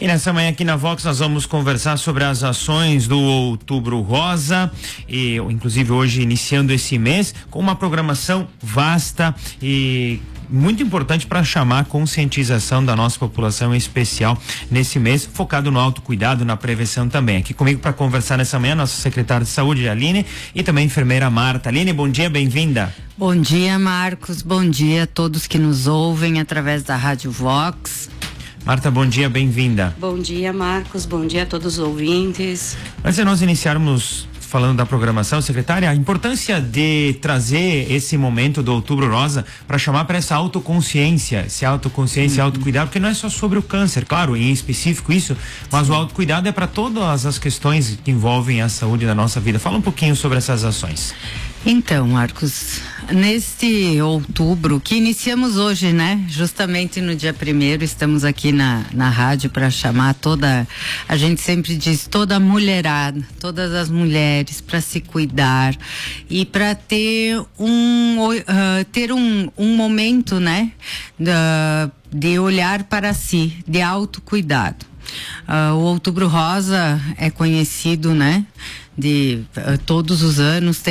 E nessa manhã aqui na Vox nós vamos conversar sobre as ações do Outubro Rosa, e inclusive hoje iniciando esse mês com uma programação vasta e muito importante para chamar a conscientização da nossa população, em especial nesse mês, focado no autocuidado, na prevenção também. Aqui comigo para conversar nessa manhã, nossa secretária de saúde, Aline, e também a enfermeira Marta. Aline, bom dia, bem-vinda. Bom dia, Marcos, bom dia a todos que nos ouvem através da Rádio Vox. Marta, bom dia, bem-vinda. Bom dia, Marcos, bom dia a todos os ouvintes. Antes de nós iniciarmos falando da programação, secretária, a importância de trazer esse momento do Outubro Rosa para chamar para essa autoconsciência, autocuidado, porque não é só sobre o câncer, claro, em específico isso, mas o autocuidado é para todas as questões que envolvem a saúde da nossa vida. Fala um pouquinho sobre essas ações. Então, Marcos, neste outubro que iniciamos hoje, né? Justamente no dia 1º, estamos aqui na rádio para chamar a gente sempre diz, toda a mulherada, todas as mulheres para se cuidar e para ter um momento, né? De olhar para si, de autocuidado. O Outubro Rosa é conhecido, né? De todos os anos